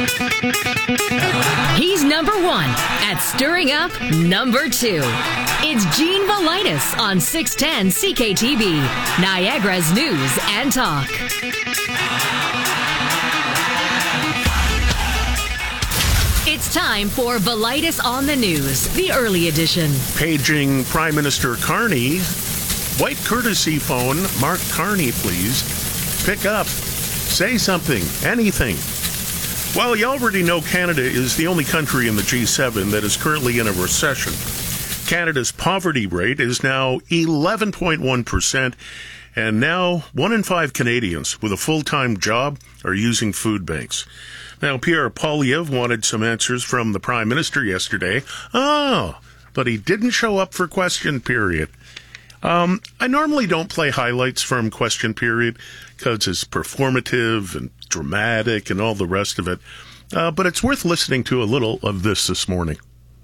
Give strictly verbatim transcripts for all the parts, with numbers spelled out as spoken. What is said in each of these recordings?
He's number one at stirring up number two. It's Gene Velitis on six ten C K T V, Niagara's News and Talk. It's time for Velitis on the News, the early edition. Paging Prime Minister Carney. White courtesy phone. Mark Carney, please. Pick up. Say something. Anything. Well, you already know Canada is the only country in the G seven that is currently in a recession. Canada's poverty rate is now eleven point one percent, and now one in five Canadians with a full-time job are using food banks. Now, Pierre Poilievre wanted some answers from the Prime Minister yesterday. Oh, but he didn't show up for question period. Um, I normally don't play highlights from question period because it's performative and dramatic and all the rest of it. Uh, but it's worth listening to a little of this this morning.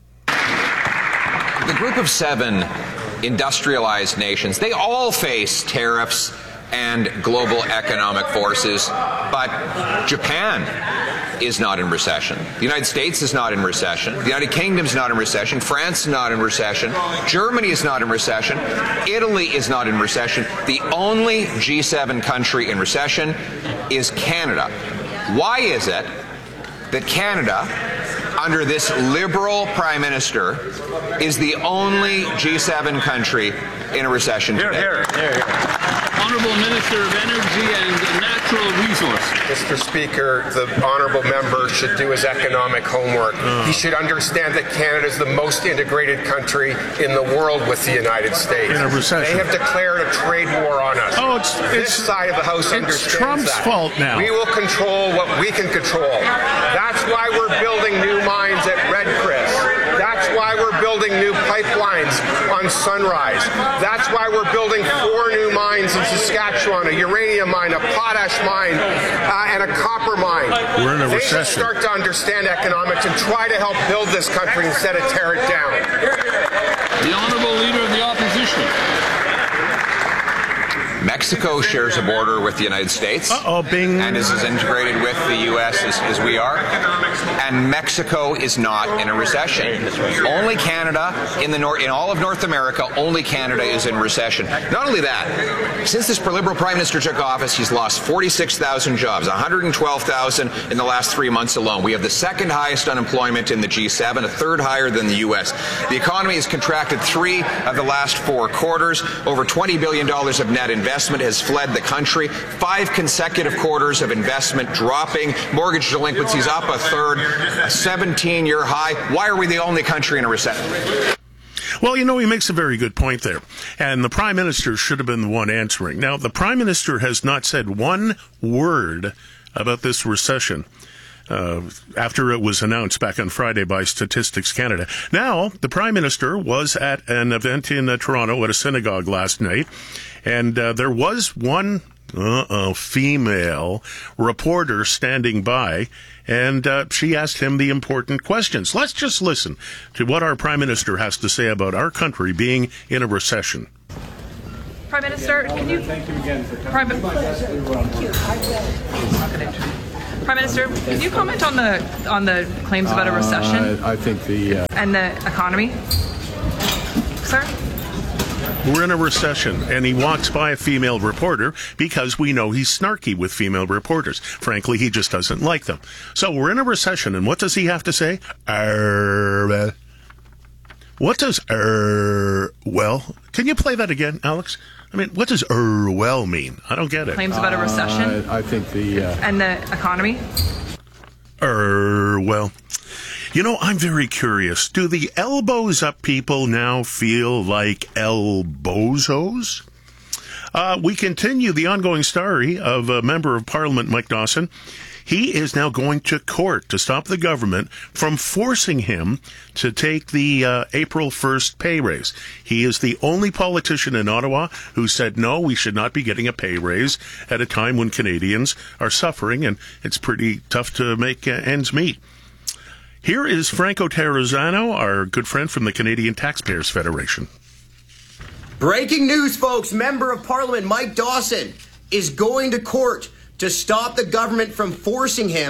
The group of seven industrialized nations, they all face tariffs and global economic forces, but Japan is not in recession. The United States is not in recession. The United Kingdom is not in recession. France is not in recession. Germany is not in recession. Italy is not in recession. The only G seven country in recession is Canada. Why is it that Canada, under this Liberal Prime Minister, is the only G seven country in a recession here, today? Here, here, here. Honourable Minister of Energy and Natural Resources. Mister Speaker, the honourable member should do his economic homework. Uh. He should understand that Canada is the most integrated country in the world with the United States. In a recession. They have declared a trade war on us. Oh, it's, this it's, side of the House it's understands Trump's that. fault now. We will control what we can control. That's why we're building new mines at Red Chris. That's why we're building new pipelines on Sunrise. That's why we're building four new mines in Saskatchewan, a uranium mine, a potash mine, uh, and a copper mine. We're in a they recession. should start to understand economics and try to help build this country instead of tear it down. The Honourable Leader of the Opposition. Mexico shares a border with the United States. Uh-oh, bing. And is as integrated with the U S as, as we are. And Mexico is not in a recession. Only Canada, in the nor- in all of North America, only Canada is in recession. Not only that, since this Liberal Prime Minister took office, he's lost forty-six thousand jobs, one hundred twelve thousand in the last three months alone. We have the second highest unemployment in the G seven, a third higher than the U S. The economy has contracted three of the last four quarters. Over twenty billion dollars of net investment has fled the country. Five consecutive quarters of investment dropping. Mortgage delinquencies up a third. A seventeen-year high. Why are we the only country in a recession? Well, you know, he makes a very good point there. And the Prime Minister should have been the one answering. Now, the Prime Minister has not said one word about this recession uh, after it was announced back on Friday by Statistics Canada. Now, the Prime Minister was at an event in uh, Toronto at a synagogue last night, and uh, there was one uh-oh, female reporter standing by, and uh, she asked him the important questions. Let's just listen to what our Prime Minister has to say about our country being in a recession. Prime Minister, can you... Thank you again for coming. Prime, Prime Minister, can you comment on the on the claims about a recession? Uh, I think the... Uh... And the economy? Sir? We're in a recession, and he walks by a female reporter because we know he's snarky with female reporters. Frankly, he just doesn't like them. So we're in a recession, and what does he have to say? Er, what does er, well? Can you play that again, Alex? I mean, what does er, well mean? I don't get it. Claims about a recession? Uh, I think the... Uh... And the economy? Er, well... You know, I'm very curious. Do the elbows up people now feel like elbozos? Uh, we continue the ongoing story of a Member of Parliament, Mike Dawson. He is now going to court to stop the government from forcing him to take the uh, April first pay raise. He is the only politician in Ottawa who said, no, we should not be getting a pay raise at a time when Canadians are suffering, and it's pretty tough to make uh, ends meet. Here is Franco Terrazzano, our good friend from the Canadian Taxpayers Federation. Breaking news, folks. Member of Parliament Mike Dawson is going to court to stop the government from forcing him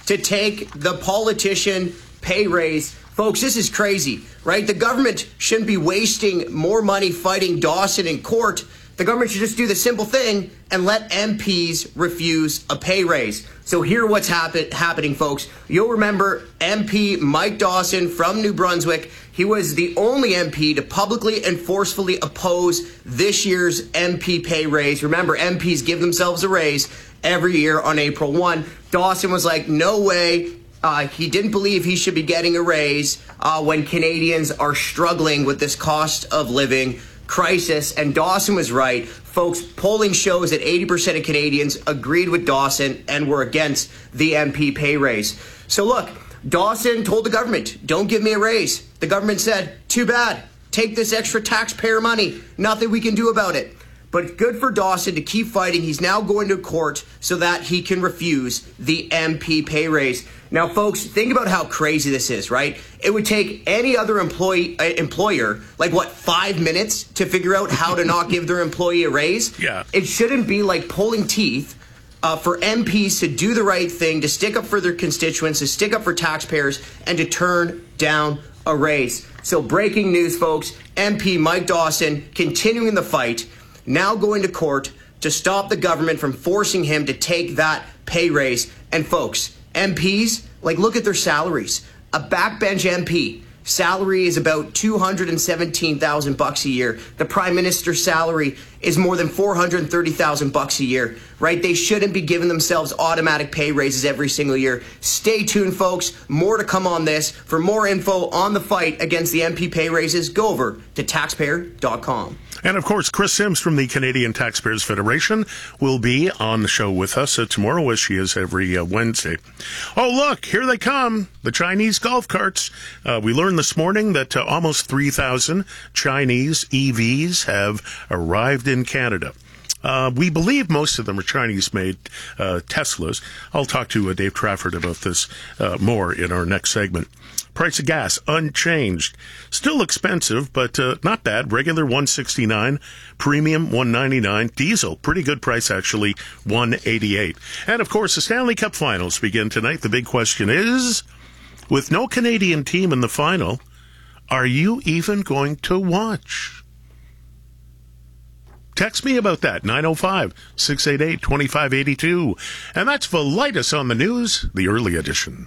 to take the politician pay raise. Folks, this is crazy, right? The government shouldn't be wasting more money fighting Dawson in court. The government should just do the simple thing and let M Ps refuse a pay raise. So here what's happen- happening, folks. You'll remember M P Mike Dawson from New Brunswick. He was the only M P to publicly and forcefully oppose this year's M P pay raise. Remember, M Ps give themselves a raise every year on April first. Dawson was like, no way. Uh, he didn't believe he should be getting a raise uh, when Canadians are struggling with this cost of living crisis. And Dawson was right. Folks, polling shows that eighty percent of Canadians agreed with Dawson and were against the M P pay raise. So look, Dawson told the government, don't give me a raise. The government said, too bad. Take this extra taxpayer money. Nothing we can do about it. But good for Dawson to keep fighting. He's now going to court so that he can refuse the M P pay raise. Now, folks, think about how crazy this is, right? It would take any other employee, uh, employer, like, what, five minutes to figure out how to not give their employee a raise? Yeah. It shouldn't be like pulling teeth uh, for M Ps to do the right thing, to stick up for their constituents, to stick up for taxpayers, and to turn down a raise. So breaking news, folks, M P Mike Dawson continuing the fight, now going to court to stop the government from forcing him to take that pay raise. And folks, M Ps, like, look at their salaries. A backbench M P salary is about two hundred seventeen thousand bucks a year. The Prime Minister's salary is more than four hundred thirty thousand bucks a year, right? They shouldn't be giving themselves automatic pay raises every single year. Stay tuned, folks. More to come on this. For more info on the fight against the M P pay raises, go over to taxpayer dot com. And, of course, Chris Sims from the Canadian Taxpayers Federation will be on the show with us uh, tomorrow, as she is every uh, Wednesday. Oh, look, here they come, the Chinese golf carts. Uh, we learned this morning that uh, almost three thousand Chinese E Vs have arrived in Canada. Uh, we believe most of them are Chinese-made uh, Teslas. I'll talk to uh, Dave Trafford about this uh, more in our next segment. Price of gas, unchanged. Still expensive, but uh, not bad. Regular one sixty-nine, premium one ninety-nine, diesel, pretty good price actually, one eighty-eight. And of course, the Stanley Cup Finals begin tonight. The big question is, with no Canadian team in the final, are you even going to watch? Text me about that, nine oh five, six eight eight, two five eight two. And that's Velitis on the news, the early edition.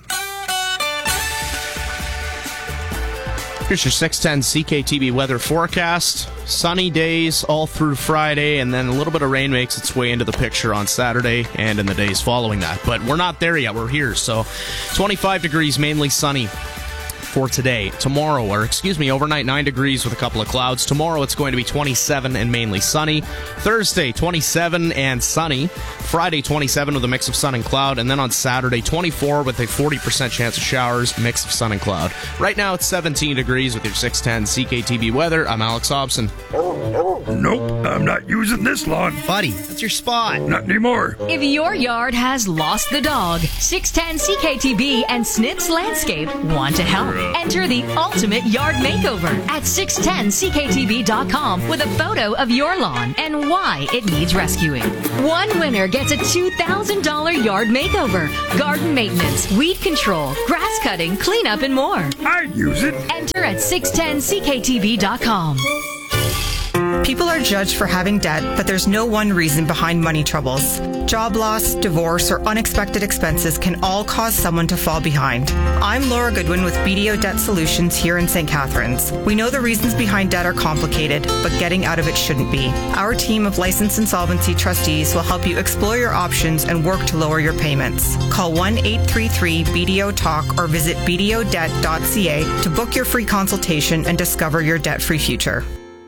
Here's your six ten C K T V weather forecast. Sunny days all through Friday, and then a little bit of rain makes its way into the picture on Saturday and in the days following that. But we're not there yet. We're here. So twenty-five degrees, mainly sunny for today. Tomorrow, or excuse me, overnight nine degrees with a couple of clouds. Tomorrow it's going to be twenty-seven and mainly sunny. Thursday, twenty-seven and sunny. Friday, twenty-seven with a mix of sun and cloud. And then on Saturday, twenty-four with a forty percent chance of showers, mix of sun and cloud. Right now it's seventeen degrees with your six ten C K T V weather. I'm Alex Hobson. Nope, I'm not using this lawn. Buddy, that's your spot. Not anymore. If your yard has lost the dog, six ten C K T V and Snips Landscape want to help. Enter the ultimate yard makeover at six ten C K T V dot com with a photo of your lawn and why it needs rescuing. One winner gets a two thousand dollars yard makeover, garden maintenance, weed control, grass cutting, cleanup, and more. I'd use it. Enter at six ten C K T V dot com. People are judged for having debt, but there's no one reason behind money troubles. Job loss, divorce, or unexpected expenses can all cause someone to fall behind. I'm Laura Goodwin with B D O Debt Solutions here in Saint Catharines. We know the reasons behind debt are complicated, but getting out of it shouldn't be. Our team of licensed insolvency trustees will help you explore your options and work to lower your payments. Call one eight three three B D O talk or visit b d o debt dot c a to book your free consultation and discover your debt-free future.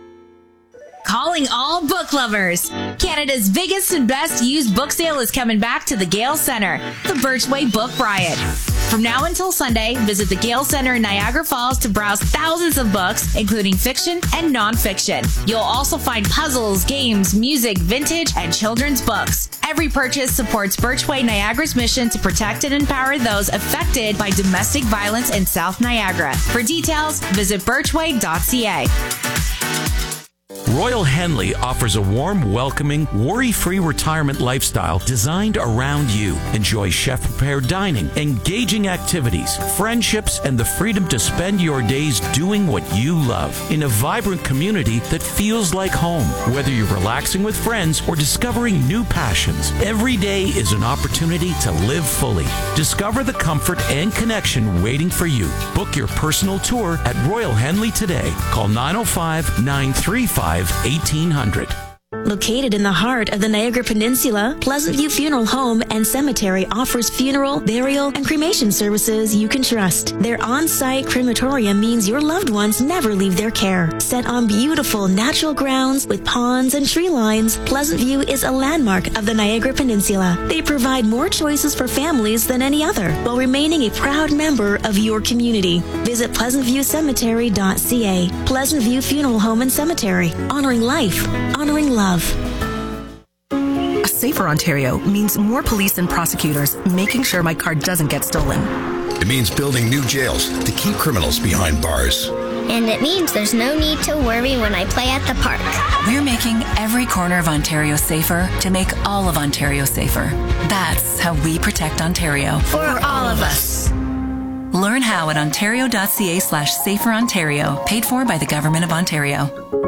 Calling all book lovers. Canada's biggest and best used book sale is coming back to the Gale Centre, the Birchway Book Riot. From now until Sunday, visit the Gale Centre in Niagara Falls to browse thousands of books, including fiction and non-fiction. You'll also find puzzles, games, music, vintage, and children's books. Every purchase supports Birchway Niagara's mission to protect and empower those affected by domestic violence in South Niagara. For details, visit birchway dot c a. Royal Henley offers a warm, welcoming, worry-free retirement lifestyle designed around you. Enjoy chef-prepared dining, engaging activities, friendships, and the freedom to spend your days doing what you love in a vibrant community that feels like home. Whether you're relaxing with friends or discovering new passions, every day is an opportunity to live fully. Discover the comfort and connection waiting for you. Book your personal tour at Royal Henley today. Call nine oh five, nine three five, eighteen hundred. Located in the heart of the Niagara Peninsula, Pleasant View Funeral Home and Cemetery offers funeral, burial, and cremation services you can trust. Their on-site crematorium means your loved ones never leave their care. Set on beautiful natural grounds with ponds and tree lines, Pleasant View is a landmark of the Niagara Peninsula. They provide more choices for families than any other, while remaining a proud member of your community. Visit pleasant view cemetery dot c a. Pleasant View Funeral Home and Cemetery. Honoring life. Honoring love. A safer Ontario means more police and prosecutors making sure my car doesn't get stolen. It means building new jails to keep criminals behind bars. And it means there's no need to worry when I play at the park. We're making every corner of Ontario safer to make all of Ontario safer. That's how we protect Ontario. For, For all of us. Learn how at ontario.ca slash safer Ontario. Paid for by the Government of Ontario.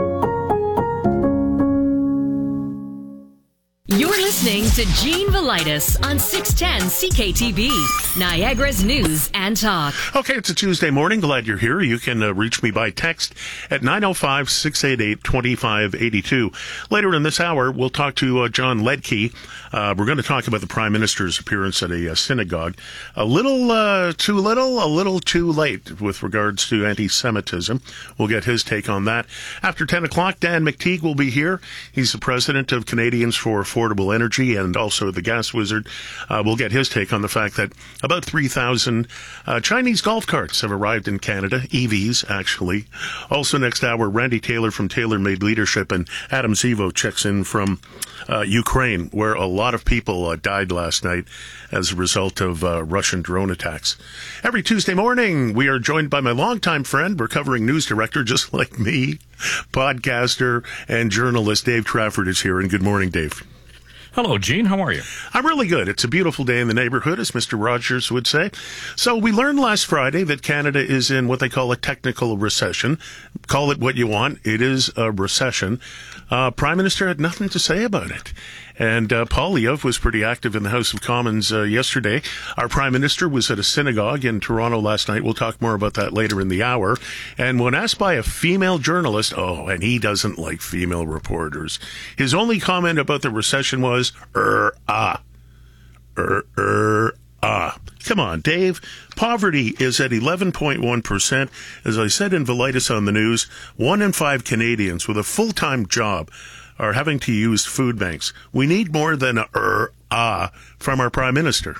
You're listening to Gene Velitis on six ten C K T B, Niagara's News and Talk. Okay, it's a Tuesday morning. Glad you're here. You can uh, reach me by text at nine oh five, six eight eight, two five eight two. Later in this hour, we'll talk to uh, John Ledke. Uh, we're going to talk about the Prime Minister's appearance at a uh, synagogue. A little uh, too little, a little too late with regards to anti-Semitism. We'll get his take on that. After ten o'clock, Dan McTeague will be here. He's the president of Canadians for Affordable Energy and also the Gas Wizard. Uh, we'll get his take on the fact that about three thousand uh, Chinese golf carts have arrived in Canada, E Vs actually. Also next hour, Randy Taylor from Taylor Made Leadership and Adam Zivo checks in from uh, Ukraine, where a lot of people uh, died last night as a result of uh, Russian drone attacks. Every Tuesday morning, we are joined by my longtime friend, recovering news director just like me, podcaster and journalist Dave Trafford is here. And good morning, Dave. Hello, Gene. How are you? I'm really good. It's a beautiful day in the neighborhood, as Mister Rogers would say. So we learned last Friday that Canada is in what they call a technical recession. Call it what you want. It is a recession. Uh, Prime Minister had nothing to say about it. And uh, Poilievre was pretty active in the House of Commons uh, yesterday. Our Prime Minister was at a synagogue in Toronto last night. We'll talk more about that later in the hour. And when asked by a female journalist, oh, and he doesn't like female reporters, his only comment about the recession was, er, ah, er, er, ah. Come on, Dave. Poverty is at eleven point one percent. As I said in Velitis on the news, one in five Canadians with a full-time job are having to use food banks. We need more than a er, ah from our Prime Minister.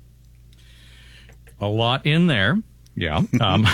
A lot in there. Yeah. Um,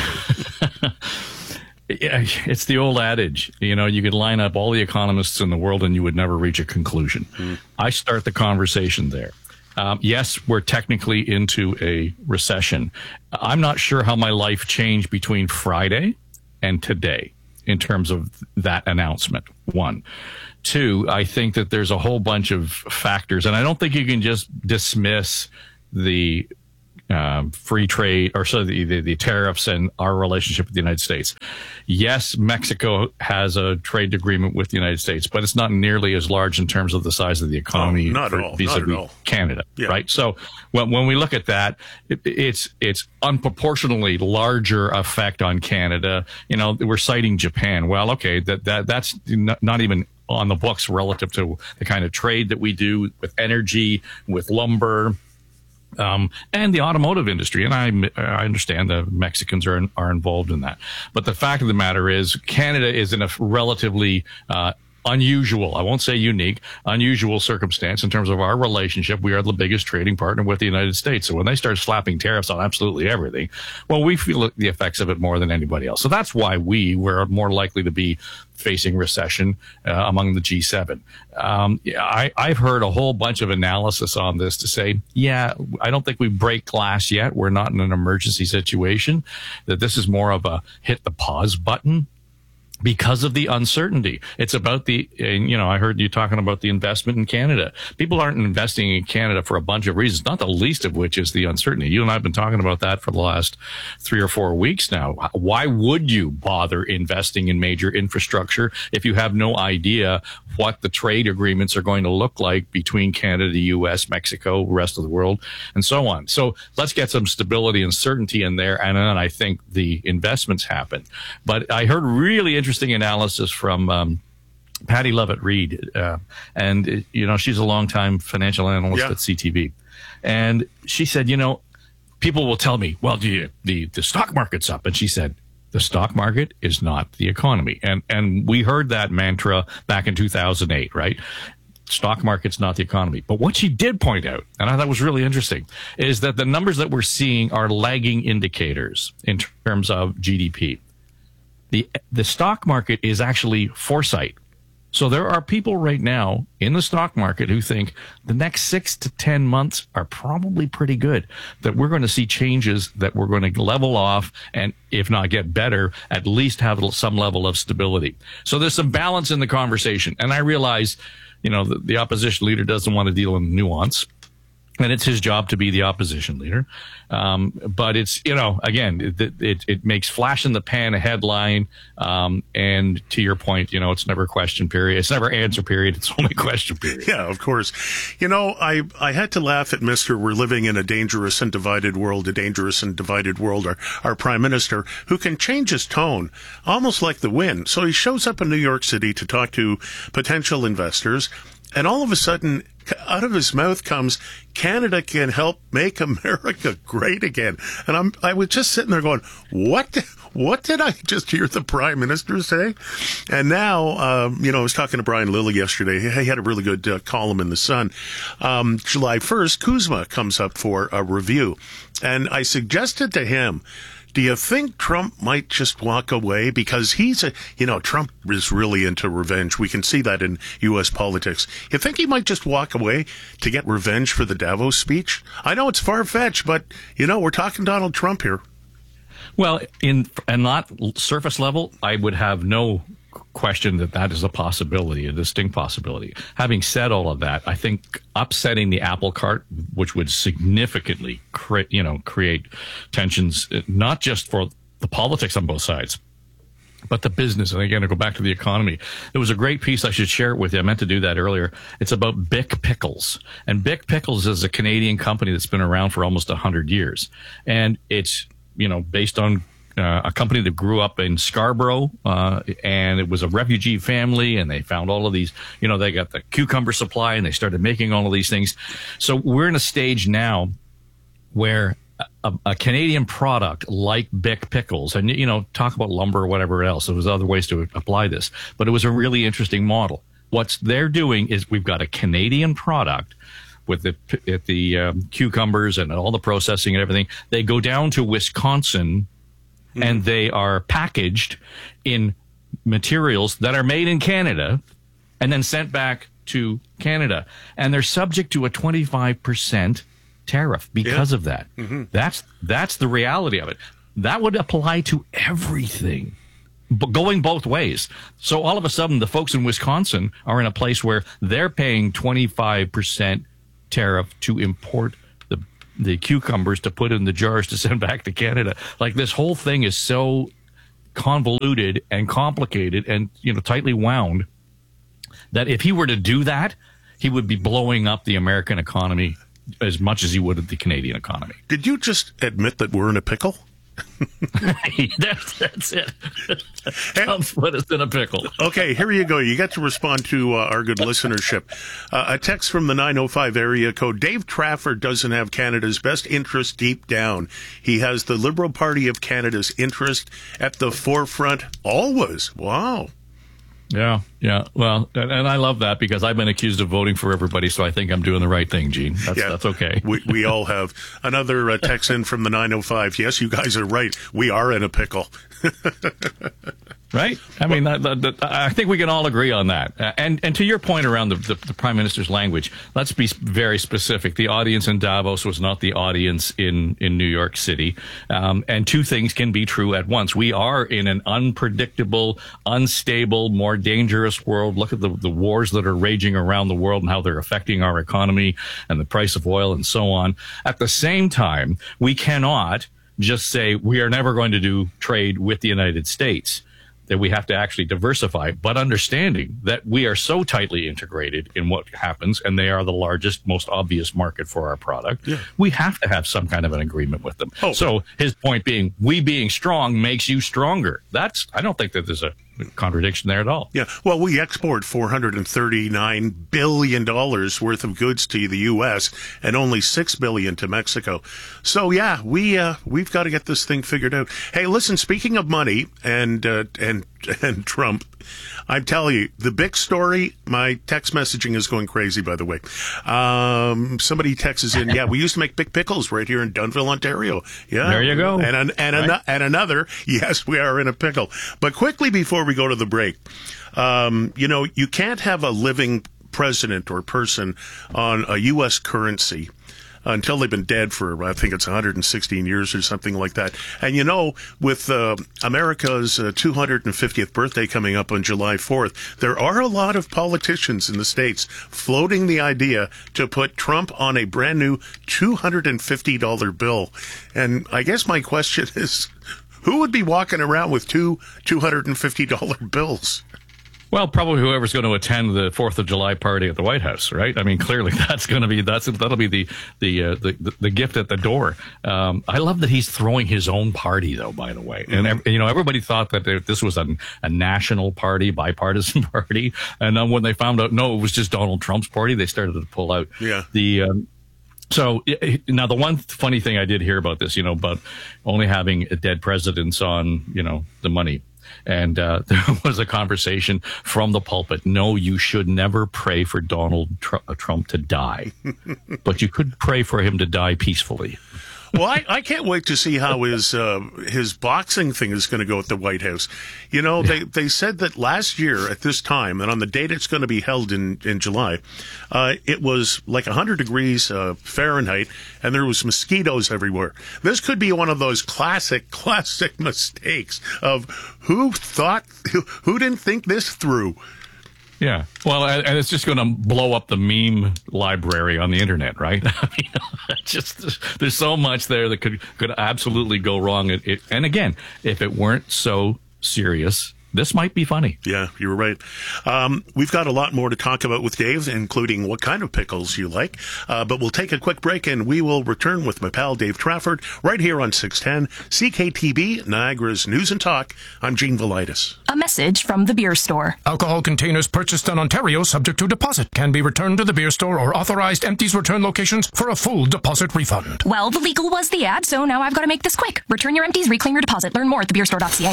it's the old adage, you know, you could line up all the economists in the world and you would never reach a conclusion. Mm. I start the conversation there. Um, yes, we're technically into a recession. I'm not sure how my life changed between Friday and today in terms of that announcement, one. Two, I think that there's a whole bunch of factors, and I don't think you can just dismiss the um, free trade or so the, the the tariffs and our relationship with the United States. Yes, Mexico has a trade agreement with the United States, but it's not nearly as large in terms of the size of the economy. Oh, not at all. Not at all. Canada, yeah. Right? So when when we look at that, it, it's it's unproportionally larger effect on Canada. You know, we're citing Japan. Well, okay, that that that's not, not even on the books relative to the kind of trade that we do with energy, with lumber, um, and the automotive industry. And I, I understand the Mexicans are are involved in that. But the fact of the matter is, Canada is in a relatively uh, unusual, I won't say unique, unusual circumstance in terms of our relationship. We are the biggest trading partner with the United States. So when they start slapping tariffs on absolutely everything, well, we feel the effects of it more than anybody else. So that's why we were more likely to be facing recession uh, among the G seven. Um, I, I've heard a whole bunch of analysis on this to say, yeah, I don't think we break glass yet. We're not in an emergency situation, that this is more of a hit the pause button. because of the uncertainty. It's about the, you know, I heard you talking about the investment in Canada. People aren't investing in Canada for a bunch of reasons, not the least of which is the uncertainty. You and I have been talking about that for the last three or four weeks now. Why would you bother investing in major infrastructure if you have no idea what the trade agreements are going to look like between Canada, the U S, Mexico, the rest of the world, and so on? So let's get some stability and certainty in there, and then I think the investments happen. But I heard really interesting Interesting analysis from um, Patty Levitt-Reid, uh, and you know she's a longtime financial analyst yeah. at C T V, and she said, you know, people will tell me, well, do you, the the stock market's up, and she said, the stock market is not the economy, and and we heard that mantra back in two thousand eight, right? Stock market's not the economy. But what she did point out, and I thought was really interesting, is that the numbers that we're seeing are lagging indicators in terms of G D P. The the stock market is actually foresight. So there are people right now in the stock market who think the next six to ten months are probably pretty good, that we're going to see changes, that we're going to level off, and if not get better, at least have some level of stability. So there's some balance in the conversation. And I realize, you know, the, the opposition leader doesn't want to deal in nuance. And it's his job to be the opposition leader. Um, but it's, you know, again, it, it, it makes flash in the pan a headline. Um, and to your point, you know, it's never question period. It's never answer period. It's only question period. Yeah, of course. You know, I, I had to laugh at Mister We're living in a dangerous and divided world, a dangerous and divided world, our, our prime minister, who can change his tone almost like the wind. So he shows up in New York City to talk to potential investors. And all of a sudden, out of his mouth comes, Canada can help make America great again. And I'm, I was just sitting there going, what, what did I just hear the Prime Minister say? And now, um, you know, I was talking to Brian Lilly yesterday. He had a really good uh, column in The Sun. Um, July first, Kuzma comes up for a review. And I suggested to him, do you think Trump might just walk away? Because he's a, you know, Trump is really into revenge. We can see that in U S politics. You think he might just walk away to get revenge for the Davos speech? I know it's far-fetched, but, you know, we're talking Donald Trump here. Well, in and not surface level, I would have no question that that is a possibility, a distinct possibility. Having said all of that, I think upsetting the apple cart, which would significantly create, you know, create tensions, not just for the politics on both sides, but the business. And again, to go back to the economy, there was a great piece, I should share it with you. I meant to do that earlier. It's about Bic Pickles. And Bic Pickles is a Canadian company that's been around for almost one hundred years. And it's, you know, based on Uh, a company that grew up in Scarborough, uh, and it was a refugee family, and they found all of these, you know, they got the cucumber supply, and they started making all of these things. So we're in a stage now where a, a Canadian product like Bic Pickles, and, you know, talk about lumber or whatever else, there was other ways to apply this, but it was a really interesting model. What they're doing is we've got a Canadian product with the, the um, cucumbers and all the processing and everything. They go down to Wisconsin, and they are packaged in materials that are made in Canada and then sent back to Canada. And they're subject to a twenty-five percent tariff because yeah. of that. Mm-hmm. That's that's the reality of it. That would apply to everything, but going both ways. So all of a sudden, the folks in Wisconsin are in a place where they're paying twenty-five percent tariff to import the the cucumbers to put in the jars to send back to Canada. Like, this whole thing is so convoluted and complicated and, you know, tightly wound that if he were to do that, he would be blowing up the American economy as much as he would the Canadian economy. Did you just admit that we're in a pickle? that's, that's it. Trump's put us in a pickle. Okay, here you go. You get to respond to uh, our good listenership. Uh, a text from the nine oh five area code. Dave Trafford doesn't have Canada's best interest deep down. He has the Liberal Party of Canada's interest at the forefront always. Wow. Yeah, yeah. Well, and, and I love that because I've been accused of voting for everybody, so I think I'm doing the right thing, Gene. That's, yeah, that's okay. we, we all have. Another uh, text in from the nine oh five. Yes, you guys are right. We are in a pickle. Right? I mean, the, the, the, I think we can all agree on that. Uh, and and to your point around the, the, the Prime Minister's language, let's be very specific. The audience in Davos was not the audience in, in New York City. Um, and two things can be true at once. We are in an unpredictable, unstable, more dangerous world. Look at the, the wars that are raging around the world and how they're affecting our economy and the price of oil and so on. At the same time, we cannot just say we are never going to do trade with the United States. That we have to actually diversify, but understanding that we are so tightly integrated in what happens, and they are the largest, most obvious market for our product, yeah. we have to have some kind of an agreement with them. Oh. So his point being, we being strong makes you stronger. That's, I don't think that there's a contradiction there at all. Yeah. Well, we export four hundred thirty-nine billion dollars worth of goods to the U S and only six billion dollars to Mexico. So, yeah, we, uh, we've got to get this thing figured out. Hey, listen, speaking of money and, uh, and, and Trump, I'm telling you, the big story, my text messaging is going crazy, by the way. Um, somebody texts in, yeah, we used to make big pickles right here in Dunnville, Ontario. Yeah. There you go. And, an, and, right. an, and another, yes, we are in a pickle. But quickly before we go to the break, um, you know, you can't have a living president or person on a U S currency until they've been dead for, I think it's one hundred sixteen years or something like that. And, you know, with uh, America's uh, two hundred fiftieth birthday coming up on July fourth, there are a lot of politicians in the States floating the idea to put Trump on a brand new two hundred fifty dollar bill. And I guess my question is, who would be walking around with two two hundred fifty dollar bills? Well, probably whoever's going to attend the Fourth of July party at the White House, right? I mean, clearly that's going to be that's that'll be the the uh, the, the gift at the door. Um, I love that he's throwing his own party, though. By the way, and mm-hmm. you know, everybody thought that this was a, a national party, bipartisan party, and then when they found out, no, it was just Donald Trump's party, they started to pull out. Yeah. The um, So now the one funny thing I did hear about this, you know, about only having dead presidents on, you know, the money. And uh, there was a conversation from the pulpit. No, you should never pray for Donald Tr- Trump to die, but you could pray for him to die peacefully. Well, I, I can't wait to see how his uh, his boxing thing is going to go at the White House. You know, they, they said that last year at this time, and on the date it's going to be held in, in July, uh, it was like one hundred degrees uh, Fahrenheit, and there was mosquitoes everywhere. This could be one of those classic, classic mistakes of who thought, who, who didn't think this through. Yeah, well, and it's just going to blow up the meme library on the internet, right? I mean, just there's so much there that could could absolutely go wrong. It, it, and again, if it weren't so serious, this might be funny. Yeah, you were right. Um, we've got a lot more to talk about with Dave, including what kind of pickles you like. Uh, but we'll take a quick break, and we will return with my pal Dave Trafford right here on six ten C K T B, Niagara's News and Talk. I'm Gene Velitis. A message from the beer store. Alcohol containers purchased in Ontario subject to deposit can be returned to the beer store or authorized empties return locations for a full deposit refund. Well, the legal was the ad, so now I've got to make this quick. Return your empties, reclaim your deposit. Learn more at the beer store dot c a.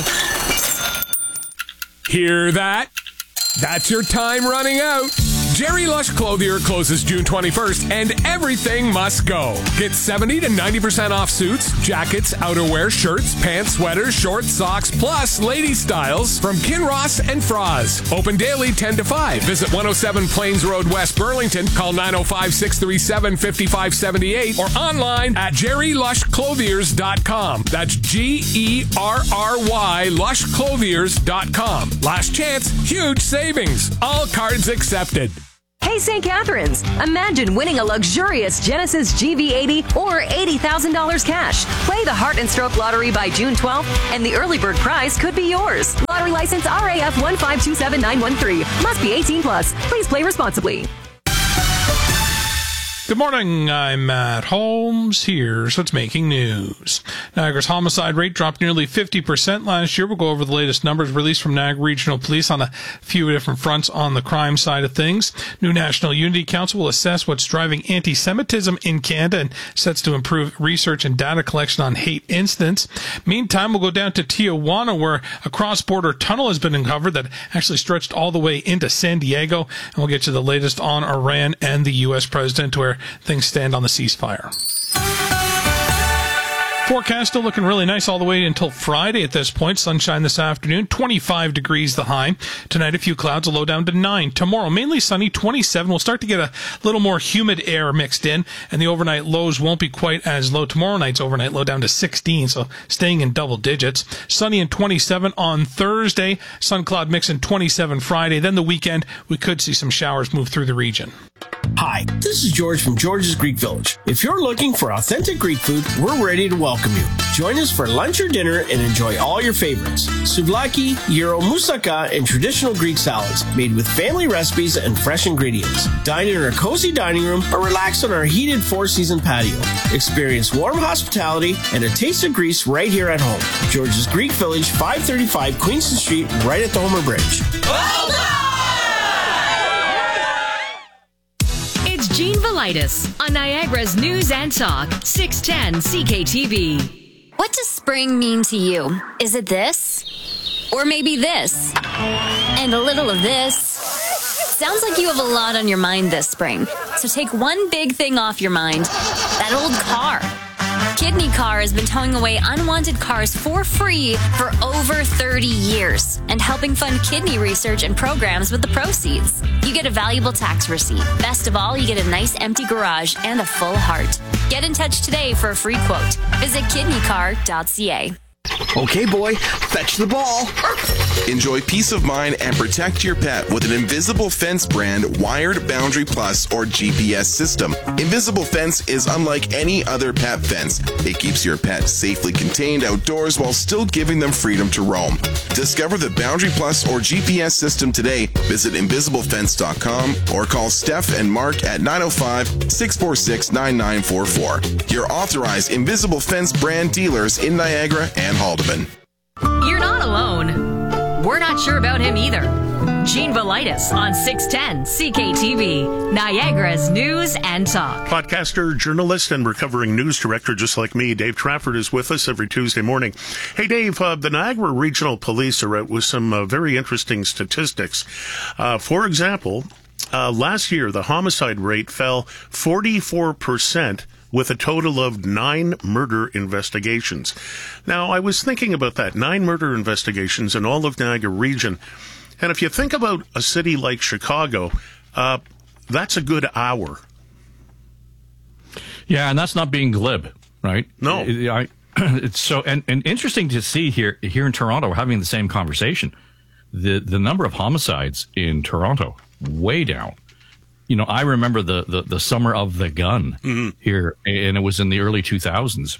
Hear that? That's your time running out. Jerry Lush Clothier closes June twenty-first, and everything must go. Get seventy to ninety percent off suits, jackets, outerwear, shirts, pants, sweaters, shorts, socks, plus lady styles from Kinross and Froz. Open daily ten to five. Visit one oh seven Plains Road, West Burlington. Call nine oh five, six three seven, five five seven eight or online at jerry lush clothiers dot com. That's G E R R Y lush clothiers dot com. Last chance, huge savings. All cards accepted. Hey, Saint Catharines! Imagine winning a luxurious Genesis G V eighty or eighty thousand dollars cash. Play the Heart and Stroke Lottery by June twelfth, and the early bird prize could be yours. Lottery license R A F one five two seven nine one three. Must be eighteen plus. Please play responsibly. Good morning, I'm Matt Holmes. Here's what's making news. Niagara's homicide rate dropped nearly fifty percent last year. We'll go over the latest numbers released from Niagara Regional Police on a few different fronts on the crime side of things. New National Unity Council will assess what's driving anti-Semitism in Canada and sets to improve research and data collection on hate incidents. Meantime, we'll go down to Tijuana, where a cross-border tunnel has been uncovered that actually stretched all the way into San Diego. And we'll get you the latest on Iran and the U S president, where things stand on the ceasefire. Forecast still looking really nice all the way until Friday at this point. Sunshine this afternoon, twenty-five degrees the high. Tonight, a few clouds, a low down to nine. Tomorrow, mainly sunny, twenty-seven. We'll start to get a little more humid air mixed in, and the overnight lows won't be quite as low. Tomorrow night's overnight low down to sixteen, so staying in double digits. Sunny and twenty-seven on Thursday. Sun cloud mix in twenty-seven Friday. Then the weekend, we could see some showers move through the region. Hi, this is George from George's Greek Village. If you're looking for authentic Greek food, we're ready to welcome you. Join us for lunch or dinner and enjoy all your favorites. Souvlaki, gyro, moussaka, and traditional Greek salads made with family recipes and fresh ingredients. Dine in our cozy dining room or relax on our heated four-season patio. Experience warm hospitality and a taste of Greece right here at home. George's Greek Village, five thirty-five Queenston Street, right at the Homer Bridge. Well done! Gene Velitis on Niagara's News and Talk, six ten C K T V. What does spring mean to you? Is it this? Or maybe this? And a little of this? Sounds like you have a lot on your mind this spring. So take one big thing off your mind. That old car. Kidney Car has been towing away unwanted cars for free for over thirty years and helping fund kidney research and programs with the proceeds. You get a valuable tax receipt. Best of all, you get a nice empty garage and a full heart. Get in touch today for a free quote. Visit kidney car dot c a. Okay, boy, fetch the ball. Enjoy peace of mind and protect your pet with an Invisible Fence brand wired Boundary Plus or G P S system. Invisible Fence is unlike any other pet fence. It keeps your pet safely contained outdoors while still giving them freedom to roam. Discover the Boundary Plus or G P S system today. Visit invisible fence dot com or call Steph and Mark at nine oh five, six four six, nine nine four four. Your authorized Invisible Fence brand dealers in Niagara and Haldeman. You're not alone. We're not sure about him either. Gene Velitis on six ten C K T V, Niagara's News and Talk. Podcaster, journalist, and recovering news director just like me, Dave Trafford, is with us every Tuesday morning. Hey, Dave, uh, the Niagara Regional Police are out with some uh, very interesting statistics. Uh, for example, uh, last year, the homicide rate fell forty-four percent with a total of nine murder investigations. Now, I was thinking about that, nine murder investigations in all of Niagara region. And if you think about a city like Chicago, uh, that's a good hour. Yeah, and that's not being glib, right? No. I, it's so and, and interesting to see here here in Toronto, we're having the same conversation. The the number of homicides in Toronto, way down. You know, I remember the, the, the summer of the gun mm-hmm. here, and it was in the early two thousands.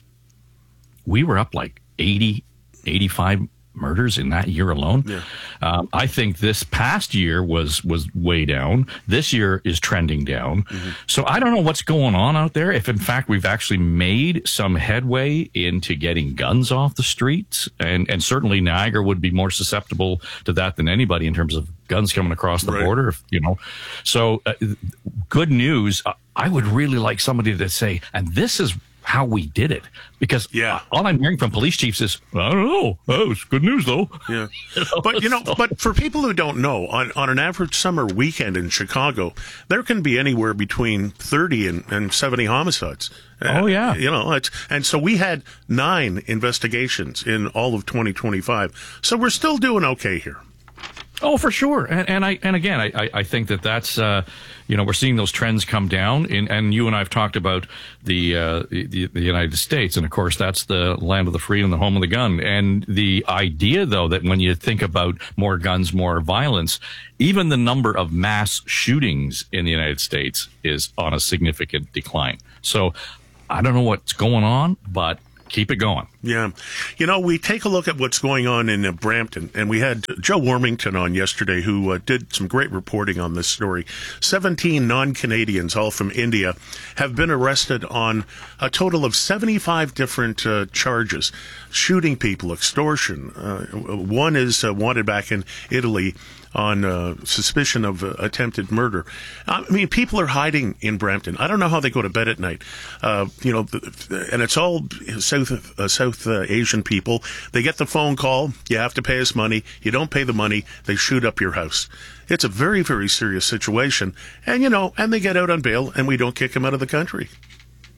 We were up like eighty, eighty-five murders in that year alone. Yeah. Um, I think this past year was was way down. This year is trending down. Mm-hmm. So I don't know what's going on out there. If in fact we've actually made some headway into getting guns off the streets, and and certainly Niagara would be more susceptible to that than anybody in terms of guns coming across the right. border. You know, so uh, good news. I would really like somebody to say, and this is how we did it, because yeah. all I'm hearing from police chiefs is, I don't know. Oh, it's good news though. Yeah. But you know, but for people who don't know, on, on an average summer weekend in Chicago, there can be anywhere between thirty and, and seventy homicides. Oh yeah. Uh, you know, it's, and so we had nine investigations in all of twenty twenty-five. So we're still doing okay here. Oh, for sure. And, and I, and again, I, I think that that's, uh, you know, we're seeing those trends come down, in, and you and I have talked about the, uh, the, the United States. And of course, that's the land of the free and the home of the gun. And the idea, though, that when you think about more guns, more violence, even the number of mass shootings in the United States is on a significant decline. So I don't know what's going on, but keep it going. Yeah. You know, we take a look at what's going on in uh, Brampton, and we had Joe Warmington on yesterday who uh, did some great reporting on this story. seventeen non-Canadians, all from India, have been arrested on a total of seventy-five different uh, charges. Shooting people, extortion. Uh, one is uh, wanted back in Italy on uh, suspicion of uh, attempted murder. I mean, people are hiding in Brampton. I don't know how they go to bed at night. Uh, you know, and it's all South uh, South uh, Asian people. They get the phone call. You have to pay us money. You don't pay the money, they shoot up your house. It's a very, very serious situation. And, you know, and they get out on bail, and we don't kick them out of the country.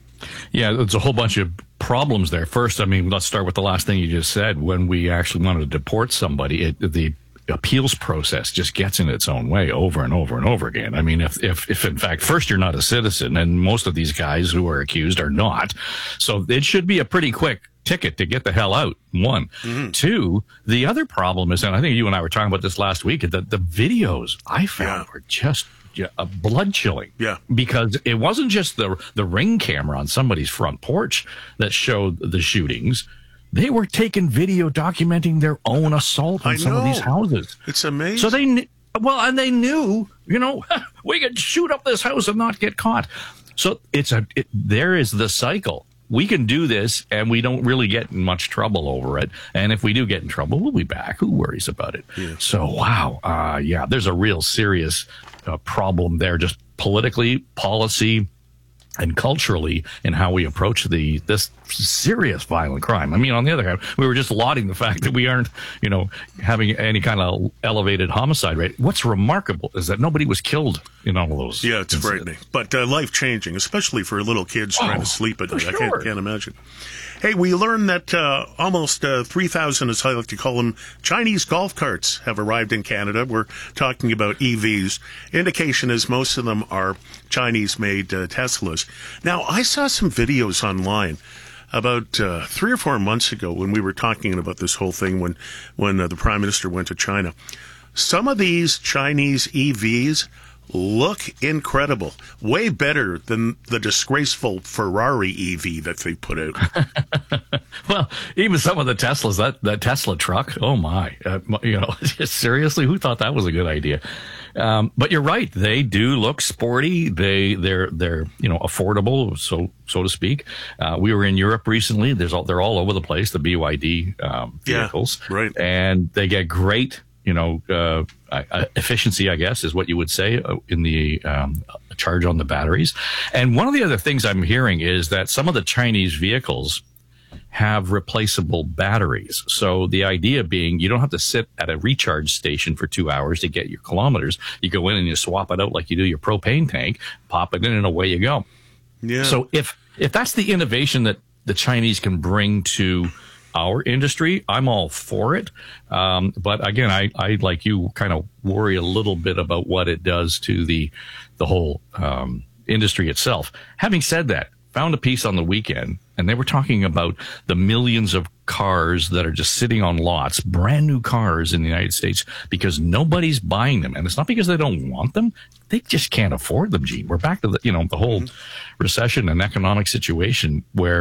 Yeah, there's a whole bunch of problems there. First, I mean, let's start with the last thing you just said. When we actually wanted to deport somebody, it, the appeals process just gets in its own way over and over and over again. I mean, if, if, if in fact, first you're not a citizen, and most of these guys who are accused are not, so it should be a pretty quick ticket to get the hell out. One. Mm-hmm. Two, the other problem is, and I think you and I were talking about this last week, that the videos I found yeah. were just yeah, blood chilling. Yeah. Because it wasn't just the, the Ring camera on somebody's front porch that showed the shootings. They were taking video documenting their own assault on I some know. of these houses. It's amazing. So they, kn- well, and they knew, you know, we could shoot up this house and not get caught. So it's a, it, there is the cycle. We can do this, and we don't really get in much trouble over it. And if we do get in trouble, we'll be back. Who worries about it? Yeah. So, wow. Uh, yeah, there's a real serious uh, problem there, just politically, policy, and culturally in how we approach the this serious violent crime. I mean, on the other hand, we were just lauding the fact that we aren't, you know, having any kind of elevated homicide rate. What's remarkable is that nobody was killed in all of those. Yeah, it's incidents. Frightening, but uh, life-changing, especially for little kids oh, trying to sleep at night. Sure. I can't, can't imagine. Hey, we learned that uh, almost uh, three thousand, as I like to call them, Chinese golf carts have arrived in Canada. We're talking about E Vs. Indication is most of them are Chinese-made uh, Teslas. Now, I saw some videos online about uh, three or four months ago when we were talking about this whole thing when, when uh, the Prime Minister went to China. Some of these Chinese E Vs look incredible. Way better than the disgraceful Ferrari E V that they put out. Well, even some of the Teslas, that, that Tesla truck, oh my, uh, you know, seriously, who thought that was a good idea? Um, but you're right. They do look sporty. They, they're, they're, you know, affordable, so, so to speak. Uh, we were in Europe recently. There's all, they're all over the place, the B Y D, um, vehicles. Yeah, right. And they get great, you know, uh, uh, efficiency, I guess, is what you would say uh, in the um, charge on the batteries. And one of the other things I'm hearing is that some of the Chinese vehicles have replaceable batteries. So the idea being you don't have to sit at a recharge station for two hours to get your kilometers. You go in and you swap it out like you do your propane tank, pop it in, and away you go. Yeah. So if if that's the innovation that the Chinese can bring to our industry, I'm all for it. Um, but again, I, I, like you, kind of worry a little bit about what it does to the, the whole, um, industry itself. Having said that, found a piece on the weekend, and they were talking about the millions of cars that are just sitting on lots, brand new cars in the United States, because nobody's buying them. And it's not because they don't want them. They just can't afford them, Gene. We're back to the, you know, the whole recession and economic situation where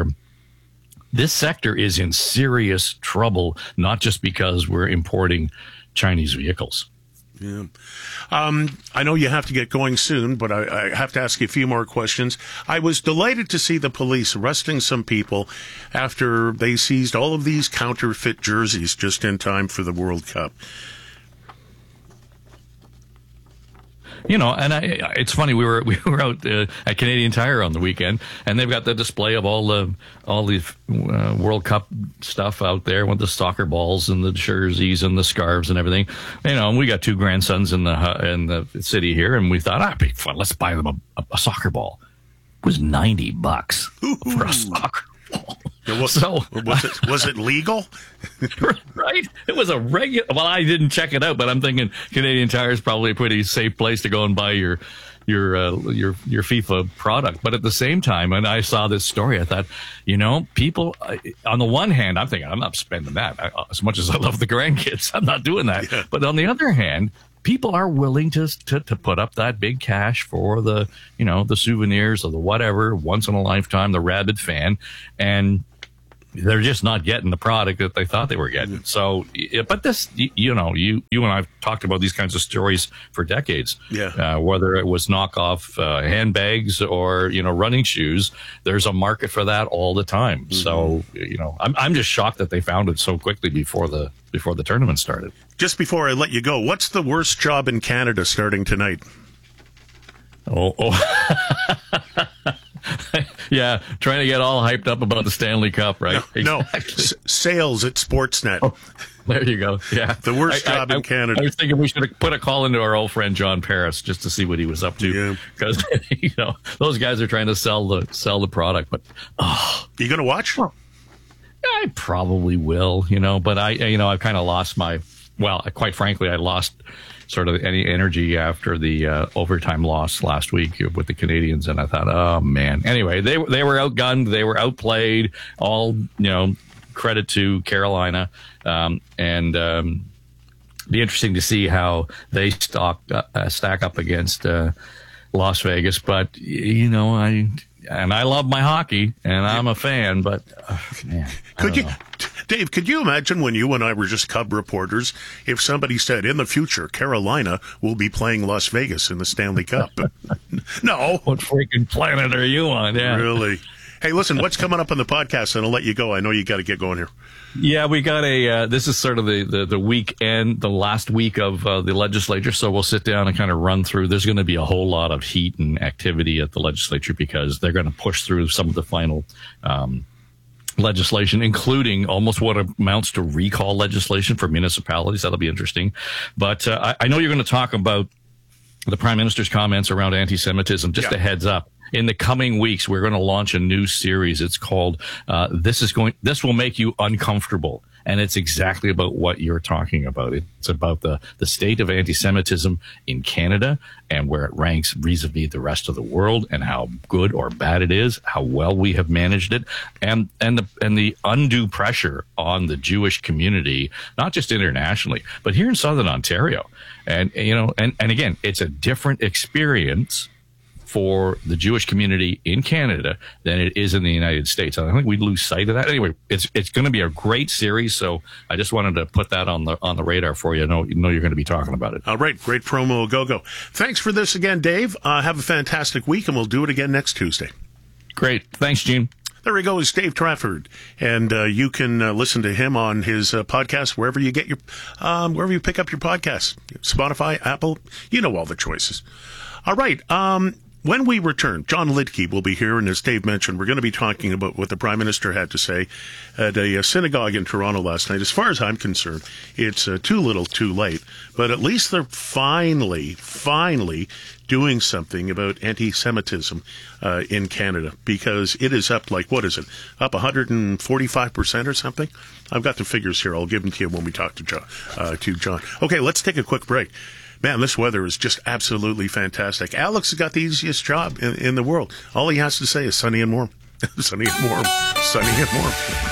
this sector is in serious trouble, not just because we're importing Chinese vehicles. Yeah. Um, I know you have to get going soon, but I, I have to ask you a few more questions. I was delighted to see the police arresting some people after they seized all of these counterfeit jerseys just in time for the World Cup. You know, and I, it's funny. We were we were out uh, at Canadian Tire on the weekend, and they've got the display of all the all the uh, World Cup stuff out there with the soccer balls and the jerseys and the scarves and everything. You know, and we got two grandsons in the in the city here, and we thought, ah, be fun. Let's buy them a, a soccer ball. It was ninety bucks for a soccer ball. Yeah, was, so was it was it legal? Right? It was a regular. Well, I didn't check it out, but I'm thinking Canadian Tire is probably a pretty safe place to go and buy your your uh, your your FIFA product. But at the same time, and I saw this story, I thought, you know, people. On the one hand, I'm thinking I'm not spending that. I, as much as I love the grandkids, I'm not doing that. Yeah. But on the other hand, people are willing to, to to put up that big cash for the, you know, the souvenirs or the whatever, once in a lifetime, the rabid fan, and they're just not getting the product that they thought they were getting. So, but this, you know, you you and I've talked about these kinds of stories for decades. Yeah. Uh, whether it was knockoff uh, handbags or, you know, running shoes, there's a market for that all the time. Mm-hmm. So, you know, I'm I'm just shocked that they found it so quickly before the before the tournament started. Just before I let you go, what's the worst job in Canada starting tonight? Oh, oh. Yeah, trying to get all hyped up about the Stanley Cup, right? No, exactly. no. S- sales at Sportsnet. Oh, there you go. Yeah, the worst I, job I, in Canada. I was thinking we should have put a call into our old friend John Paris just to see what he was up to, because yeah. you know those guys are trying to sell the sell the product. But oh, you gonna watch? Well, I probably will, you know. But I, you know, I've kind of lost my. Well, quite frankly, I lost sort of any energy after the uh, overtime loss last week with the Canadians, and I thought, oh man. Anyway, they they were outgunned, they were outplayed. All you know, credit to Carolina, um, and um, be interesting to see how they stock uh, stack up against uh, Las Vegas. But you know, I. And I love my hockey, and I'm a fan, but uh, man, could you, know. Dave? Could you imagine when you and I were just Cub reporters, if somebody said in the future Carolina will be playing Las Vegas in the Stanley Cup? No, what freaking planet are you on? Yeah, really. Hey, listen, what's coming up on the podcast? And I'll let you go. I know you got to get going here. Yeah, we got a, uh, this is sort of the, the, the weekend, the last week of uh, the legislature. So we'll sit down and kind of run through. There's going to be a whole lot of heat and activity at the legislature because they're going to push through some of the final um, legislation, including almost what amounts to recall legislation for municipalities. That'll be interesting. But uh, I, I know you're going to talk about the Prime Minister's comments around anti-Semitism. Just yeah. a heads up. In the coming weeks, we're going to launch a new series. It's called uh, "This is going. This will make you uncomfortable," and it's exactly about what you're talking about. It's about the the state of anti-Semitism in Canada and where it ranks vis-a-vis the rest of the world, and how good or bad it is, how well we have managed it, and and the and the undue pressure on the Jewish community, not just internationally, but here in Southern Ontario. And you know, and and again, it's a different experience for the Jewish community in Canada than it is in the United States. I think we lose sight of that. Anyway, it's it's going to be a great series, so I just wanted to put that on the on the radar for you. I know, you know you're going to be talking about it. All right, great promo, go-go. Thanks for this again, Dave. Uh, have a fantastic week, and we'll do it again next Tuesday. Great. Thanks, Gene. There he goes, Dave Trafford, and uh, you can uh, listen to him on his uh, podcast wherever you get your, um, wherever you pick up your podcasts, Spotify, Apple, you know all the choices. All right, um, when we return, John Lidke will be here, and as Dave mentioned, we're going to be talking about what the Prime Minister had to say at a, a synagogue in Toronto last night. As far as I'm concerned, it's uh, too little, too late, but at least they're finally, finally doing something about anti-Semitism uh, in Canada, because it is up like, what is it, up one hundred forty-five percent or something? I've got the figures here. I'll give them to you when we talk to John. Uh, to John. Okay, let's take a quick break. Man, this weather is just absolutely fantastic. Alex has got the easiest job in, in the world. All he has to say is sunny and warm. Sunny and warm. Sunny and warm.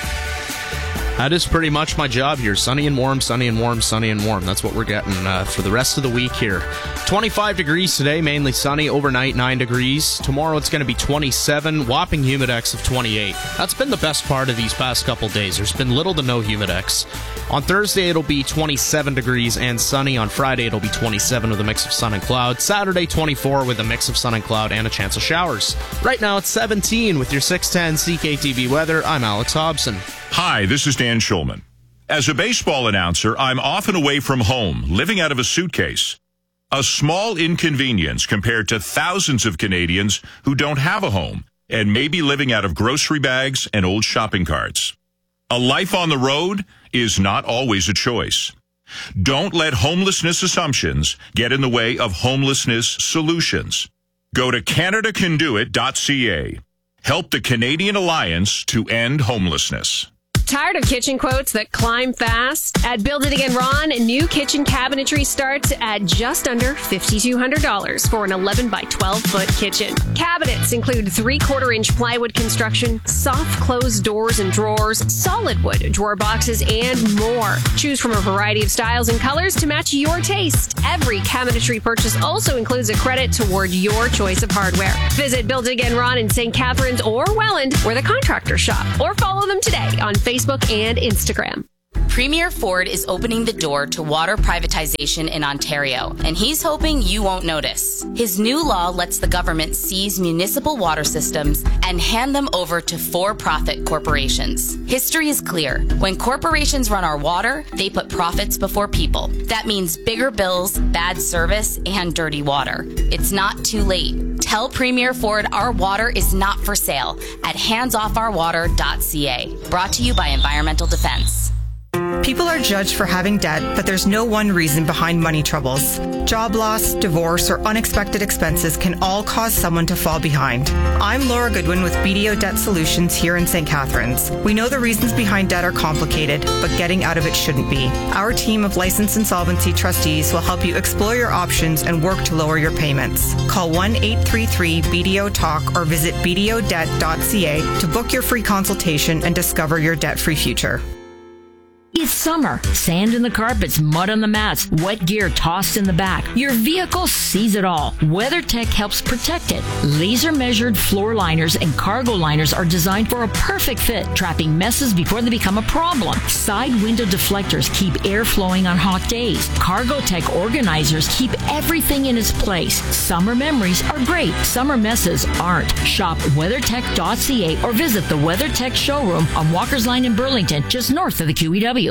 That is pretty much my job here. Sunny and warm, sunny and warm, sunny and warm. That's what we're getting uh, for the rest of the week here. twenty-five degrees today, mainly sunny. Overnight, nine degrees. Tomorrow it's going to be twenty-seven. Whopping humidex of twenty-eight. That's been the best part of these past couple days. There's been little to no humidex. On Thursday, it'll be twenty-seven degrees and sunny. On Friday, it'll be twenty-seven with a mix of sun and cloud. Saturday, twenty-four with a mix of sun and cloud and a chance of showers. Right now, it's seventeen with your six ten C K T V weather. I'm Alex Hobson. Hi, this is Dan Schulman. As a baseball announcer, I'm often away from home, living out of a suitcase. A small inconvenience compared to thousands of Canadians who don't have a home and may be living out of grocery bags and old shopping carts. A life on the road is not always a choice. Don't let homelessness assumptions get in the way of homelessness solutions. Go to Canada Can Do It dot C A. Help the Canadian Alliance to End Homelessness. Tired of kitchen quotes that climb fast? At Build It Again Ron, new kitchen cabinetry starts at just under five thousand two hundred dollars for an eleven by twelve foot kitchen. Cabinets include three-quarter inch plywood construction, soft closed doors and drawers, solid wood drawer boxes, and more. Choose from a variety of styles and colors to match your taste. Every cabinetry purchase also includes a credit toward your choice of hardware. Visit Build It Again Ron in Saint Catharines or Welland, where the contractors shop, or follow them today on Facebook. Facebook and Instagram. Premier Ford is opening the door to water privatization in Ontario, and he's hoping you won't notice. His new law lets the government seize municipal water systems and hand them over to for-profit corporations. History is clear. When corporations run our water, they put profits before people. That means bigger bills, bad service, and dirty water. It's not too late. Tell Tell Premier Ford our water is not for sale at hands off our water dot c a. Brought to you by Environmental Defense. People are judged for having debt, but there's no one reason behind money troubles. Job loss, divorce, or unexpected expenses can all cause someone to fall behind. I'm Laura Goodwin with B D O Debt Solutions here in Saint Catharines. We know the reasons behind debt are complicated, but getting out of it shouldn't be. Our team of licensed insolvency trustees will help you explore your options and work to lower your payments. Call one eight three three B D O talk or visit b d o debt dot c a to book your free consultation and discover your debt-free future. It's summer. Sand in the carpets, mud on the mats, wet gear tossed in the back. Your vehicle sees it all. WeatherTech helps protect it. Laser-measured floor liners and cargo liners are designed for a perfect fit, trapping messes before they become a problem. Side window deflectors keep air flowing on hot days. CargoTech organizers keep everything in its place. Summer memories are great. Summer messes aren't. Shop weather tech dot c a or visit the WeatherTech showroom on Walker's Line in Burlington, just north of the Q E W.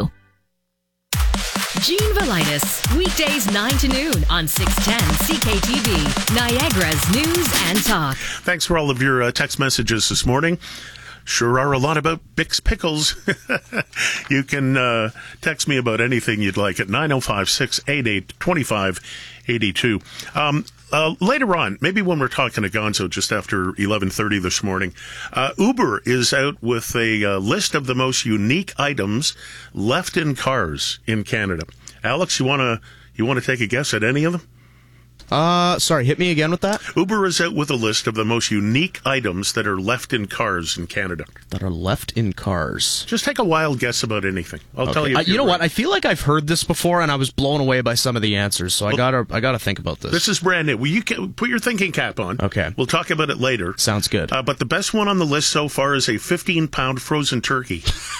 Gene Velitis, weekdays nine to noon on six ten C K T V, Niagara's News and Talk. Thanks for all of your uh, text messages this morning. Sure are a lot about Bix Pickles. You can uh, text me about anything you'd like at nine oh five, six eight eight, two five eight two. Um, uh, later on, maybe when we're talking to Gonzo just after eleven thirty this morning, uh, Uber is out with a uh, list of the most unique items left in cars in Canada. Alex, you want to you want to take a guess at any of them? Uh, sorry, hit me again with that. Uber is out with a list of the most unique items that are left in cars in Canada. That are left in cars. Just take a wild guess about anything. I'll okay. tell you. Uh, you know right. what? I feel like I've heard this before, and I was blown away by some of the answers. So well, I gotta, I gotta think about this. This is brand new. Well, you can put your thinking cap on. Okay. We'll talk about it later. Sounds good. Uh, but the best one on the list so far is a fifteen pound frozen turkey.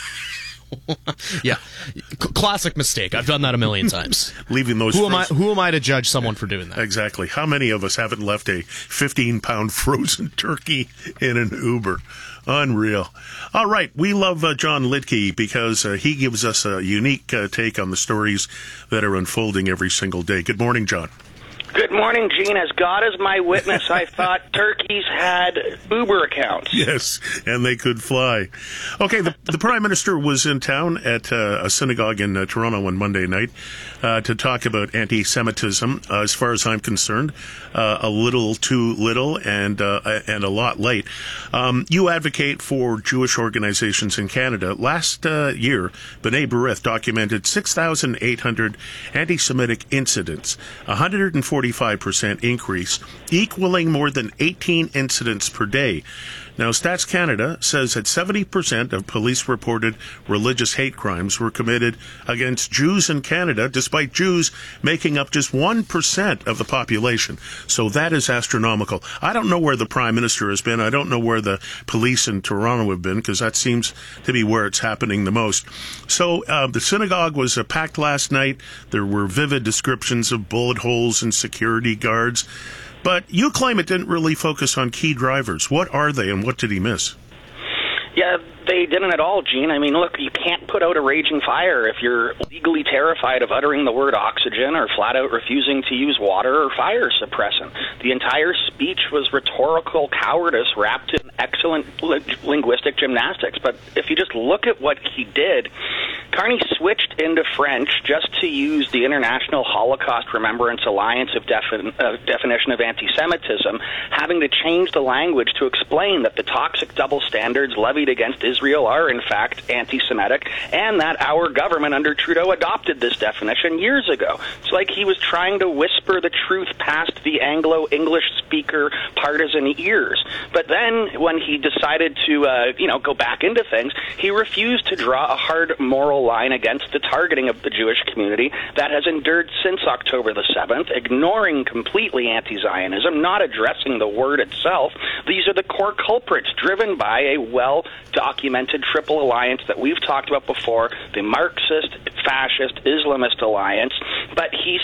Yeah, C- classic mistake. I've done that a million times. Leaving those. Who frozen... am I? Who am I to judge someone for doing that? Exactly. How many of us haven't left a fifteen pound frozen turkey in an Uber? Unreal. All right, we love uh, John Lidke because uh, he gives us a unique uh, take on the stories that are unfolding every single day. Good morning, John. Good morning, Gene. As God is my witness, I thought turkeys had Uber accounts. Yes, and they could fly. Okay, the, the Prime Minister was in town at uh, a synagogue in uh, Toronto on Monday night uh, to talk about anti-Semitism. Uh, as far as I'm concerned, uh, a little too little and uh, and a lot late. Um, you advocate for Jewish organizations in Canada. Last uh, year, B'nai B'rith documented six thousand eight hundred anti-Semitic incidents, one hundred forty-five percent increase, equaling more than eighteen incidents per day. Now, Stats Canada says that seventy percent of police-reported religious hate crimes were committed against Jews in Canada, despite Jews making up just one percent of the population. So that is astronomical. I don't know where the Prime Minister has been. I don't know where the police in Toronto have been, because that seems to be where it's happening the most. So uh, the synagogue was uh, packed last night. There were vivid descriptions of bullet holes and security guards. But you claim it didn't really focus on key drivers. What are they, and what did he miss? Yeah, they didn't at all, Gene. I mean, look, you can't put out a raging fire if you're legally terrified of uttering the word oxygen or flat out refusing to use water or fire suppressant. The entire speech was rhetorical cowardice wrapped in excellent li- linguistic gymnastics. But if you just look at what he did, Carney switched into French just to use the International Holocaust Remembrance Alliance of defin- uh, definition of anti-Semitism, having to change the language to explain that the toxic double standards levied against Israel are, in fact, anti-Semitic, and that our government under Trudeau adopted this definition years ago. It's like he was trying to whisper the truth past the Anglo-English speaker partisan ears. But then, when he decided to, uh, you know, go back into things, he refused to draw a hard moral line against the targeting of the Jewish community that has endured since October the seventh, ignoring completely anti-Zionism, not addressing the word itself. These are the core culprits driven by a well-documented triple alliance that we've talked about before, the Marxist, fascist, Islamist alliance. But he